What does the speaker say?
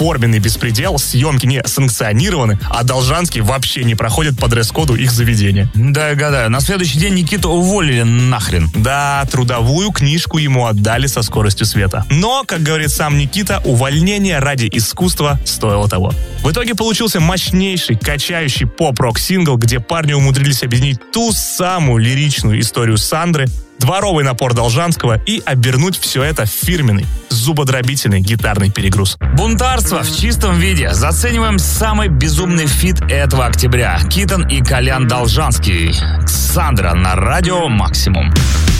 форменный беспредел, съемки не санкционированы, а Должанский вообще не проходит по дресс-коду их заведения. Да, я гадаю, на следующий день Никиту уволили нахрен. Да, трудовую книжку ему отдали со скоростью света. Но, как говорит сам Никита, увольнение ради искусства стоило того. В итоге получился мощнейший, качающий поп-рок-сингл, где парни умудрились объединить ту самую лиричную историю Сандры, дворовый напор Должанского и обернуть все это в фирменный, зубодробительный гитарный перегруз. Бунтарство в чистом виде. Зацениваем самый безумный фит этого октября. Китон и Колян Должанский. Сандра на радио «Максимум».